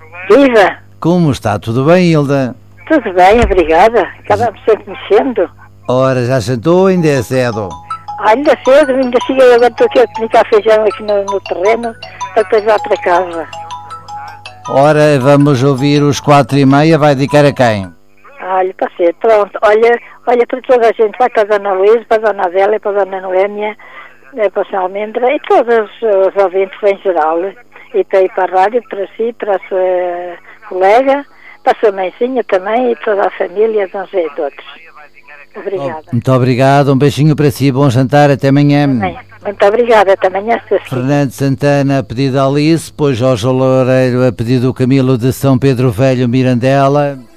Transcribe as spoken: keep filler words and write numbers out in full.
Viva! Como está? Tudo bem, Hilda? Tudo bem, obrigada. Acabamos sempre mexendo. Ora, já sentou ou ainda é cedo? Ah, ainda cedo, ainda cheguei, agora estou aqui a picar feijão aqui no, no terreno, para depois lá para casa. Ora, vamos ouvir os quatro e meia, vai dedicar a quem? Olha, passei, pronto. Olha, olha para toda a gente, vai para a Dona Luísa, para a Dona Adélia, para a Dona Noémia, para a Sra. Almendra e todos os ouvintes em geral. E para ir para a rádio, para si, para a sua colega, para a sua mãezinha também e toda a família, não sei, todos. Obrigada. Muito obrigado, um beijinho para si, bom jantar, até amanhã. Também. Muito obrigada, até amanhã. Fernando Santana a pedido da Alice, depois Jorge Loureiro a pedido do Camilo de São Pedro Velho, Mirandela.